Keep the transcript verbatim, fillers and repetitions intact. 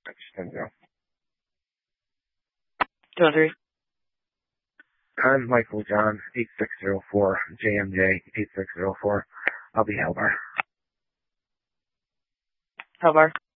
ten zero. two one three. I'm Michael John, eight six zero four, J M J, eight six zero four. I'll be Helbar. Helbar.